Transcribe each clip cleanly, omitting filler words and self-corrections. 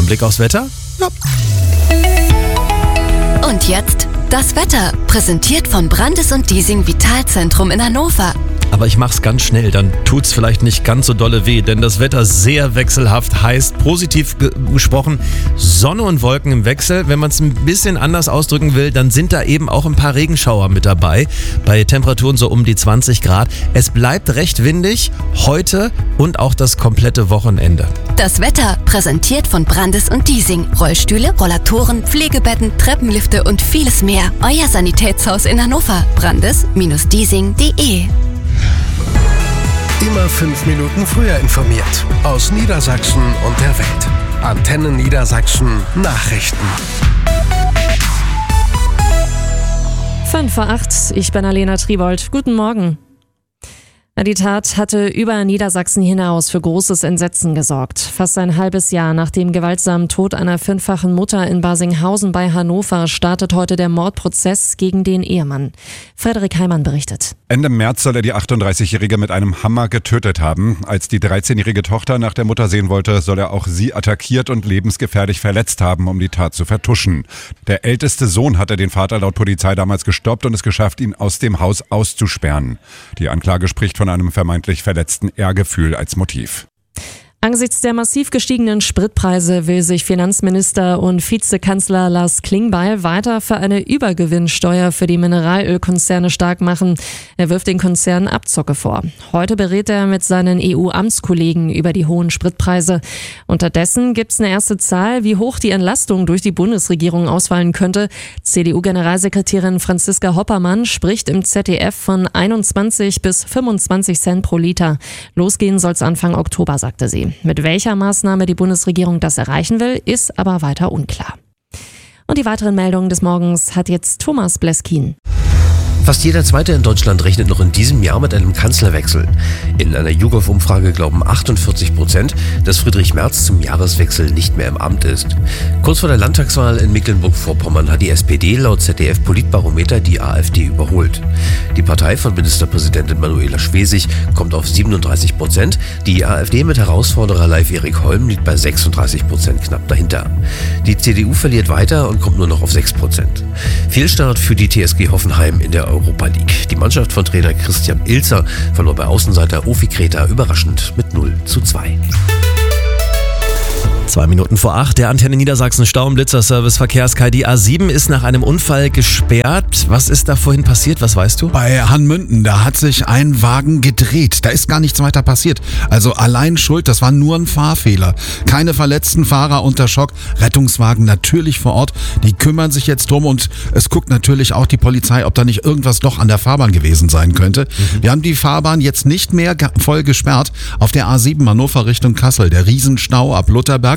Ein Blick aufs Wetter? Ja. Und jetzt das Wetter, präsentiert vom Brandes & Diesing Vitalzentrum in Hannover. Aber ich mach's ganz schnell, dann tut's vielleicht nicht ganz so dolle weh, denn das Wetter sehr wechselhaft heißt, positiv gesprochen, Sonne und Wolken im Wechsel. Wenn man es ein bisschen anders ausdrücken will, dann sind da eben auch ein paar Regenschauer mit dabei, bei Temperaturen so um die 20 Grad. Es bleibt recht windig, heute und auch das komplette Wochenende. Das Wetter, präsentiert von Brandes & Diesing. Rollstühle, Rollatoren, Pflegebetten, Treppenlifte und vieles mehr. Euer Sanitätshaus in Hannover. brandes-diesing.de. Immer 5 Minuten früher informiert. Aus Niedersachsen und der Welt. Antenne Niedersachsen Nachrichten. 7:05, ich bin Alena Tribold. Guten Morgen. Die Tat hatte über Niedersachsen hinaus für großes Entsetzen gesorgt. Fast ein halbes Jahr nach dem gewaltsamen Tod einer 5-fachen Mutter in Barsinghausen bei Hannover startet heute der Mordprozess gegen den Ehemann. Frederik Heimann berichtet. Ende März soll er die 38-Jährige mit einem Hammer getötet haben. Als die 13-jährige Tochter nach der Mutter sehen wollte, soll er auch sie attackiert und lebensgefährlich verletzt haben, um die Tat zu vertuschen. Der älteste Sohn hatte den Vater laut Polizei damals gestoppt und es geschafft, ihn aus dem Haus auszusperren. Die Anklage spricht von einem vermeintlich verletzten Ehrgefühl als Motiv. Angesichts der massiv gestiegenen Spritpreise will sich Finanzminister und Vizekanzler Lars Klingbeil weiter für eine Übergewinnsteuer für die Mineralölkonzerne stark machen. Er wirft den Konzernen Abzocke vor. Heute berät er mit seinen EU-Amtskollegen über die hohen Spritpreise. Unterdessen gibt es eine erste Zahl, wie hoch die Entlastung durch die Bundesregierung ausfallen könnte. CDU-Generalsekretärin Franziska Hoppermann spricht im ZDF von 21 bis 25 Cent pro Liter. Losgehen soll es Anfang Oktober, sagte sie. Mit welcher Maßnahme die Bundesregierung das erreichen will, ist aber weiter unklar. Und die weiteren Meldungen des Morgens hat jetzt Thomas Bleskin. Fast jeder Zweite in Deutschland rechnet noch in diesem Jahr mit einem Kanzlerwechsel. In einer YouGov-Umfrage glauben 48%, dass Friedrich Merz zum Jahreswechsel nicht mehr im Amt ist. Kurz vor der Landtagswahl in Mecklenburg-Vorpommern hat die SPD laut ZDF-Politbarometer die AfD überholt. Die Partei von Ministerpräsidentin Manuela Schwesig kommt auf 37%. Die AfD mit Herausforderer Leif-Erik Holm liegt bei 36% knapp dahinter. Die CDU verliert weiter und kommt nur noch auf 6%. Fehlstart für die TSG Hoffenheim in der Europa League. Die Mannschaft von Trainer Christian Ilzer verlor bei Außenseiter Ofi Kreta überraschend mit 0:2. 2 Minuten vor 8, der Antenne Niedersachsen Stau- und Blitzerservice Verkehrskai. Die A7 ist nach einem Unfall gesperrt. Was ist da vorhin passiert? Was weißt du? Bei Hanmünden, da hat sich ein Wagen gedreht. Da ist gar nichts weiter passiert. Also allein schuld, das war nur ein Fahrfehler. Keine verletzten Fahrer unter Schock. Rettungswagen natürlich vor Ort. Die kümmern sich jetzt drum und es guckt natürlich auch die Polizei, ob da nicht irgendwas doch an der Fahrbahn gewesen sein könnte. Wir haben die Fahrbahn jetzt nicht mehr voll gesperrt. Auf der A7 Hannover Richtung Kassel, der Riesenstau ab Lutherberg.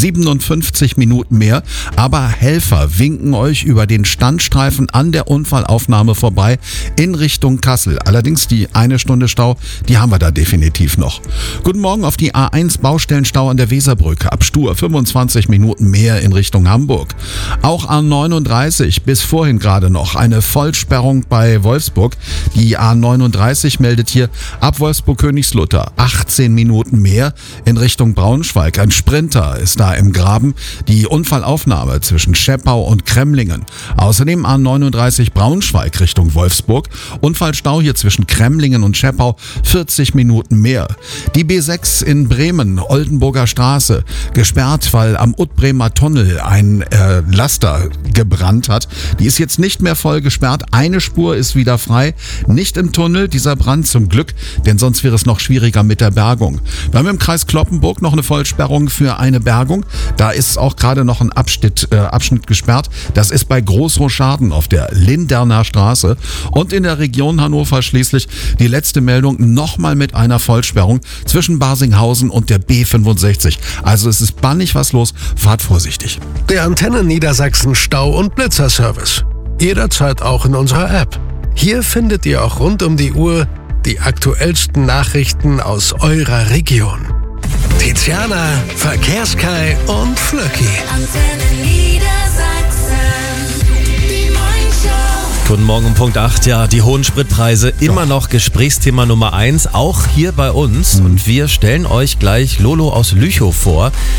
57 Minuten mehr, aber Helfer winken euch über den Standstreifen an der Unfallaufnahme vorbei in Richtung Kassel. Allerdings die 1 Stunde Stau, die haben wir da definitiv noch. Guten Morgen auf die A1 Baustellenstau an der Weserbrücke ab Stur, 25 Minuten mehr in Richtung Hamburg. Auch A39 bis vorhin gerade noch eine Vollsperrung bei Wolfsburg. Die A39 meldet hier ab Wolfsburg-Königslutter 18 Minuten mehr in Richtung Braunschweig. Ein Sprinter ist da im Graben. Die Unfallaufnahme zwischen Scheppau und Kremlingen. Außerdem A39 Braunschweig Richtung Wolfsburg. Unfallstau hier zwischen Kremlingen und Scheppau 40 Minuten mehr. Die B6 in Bremen, Oldenburger Straße, gesperrt, weil am Utbremer Tunnel ein Laster gebrannt hat. Die ist jetzt nicht mehr voll gesperrt. Eine Spur ist wieder frei. Nicht im Tunnel, dieser Brand zum Glück, denn sonst wäre es noch schwieriger mit der Bergung. Wir haben im Kreis Cloppenburg noch eine Vollsperrung für eine Bergung. Da ist auch gerade noch ein Abschnitt gesperrt. Das ist bei Großroscharden auf der Linderner Straße. Und in der Region Hannover schließlich die letzte Meldung nochmal mit einer Vollsperrung zwischen Barsinghausen und der B65. Also es ist bannig was los. Fahrt vorsichtig. Der Antenne Niedersachsen Stau- und Blitzerservice. Jederzeit auch in unserer App. Hier findet ihr auch rund um die Uhr die aktuellsten Nachrichten aus eurer Region. Tiziana, Verkehrskai und Flöcki. Antenne Niedersachsen, die Morningshow. Guten Morgen um Punkt 8. Ja, die hohen Spritpreise immer noch Gesprächsthema Nummer 1, auch hier bei uns. Und wir stellen euch gleich Lolo aus Lüchow vor.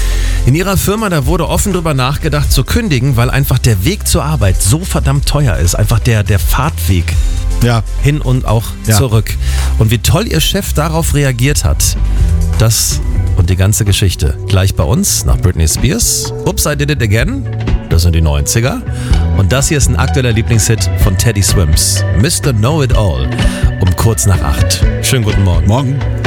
In ihrer Firma, da wurde offen drüber nachgedacht zu kündigen, weil einfach der Weg zur Arbeit so verdammt teuer ist. Einfach der Fahrtweg Ja. hin und auch zurück. Und wie toll ihr Chef darauf reagiert hat, das und die ganze Geschichte gleich bei uns nach Britney Spears. Oops, I Did It Again. Das sind die 90er. Und das hier ist ein aktueller Lieblingshit von Teddy Swims. Mr. Know It All. Um kurz nach 8. Schönen guten Morgen. Morgen.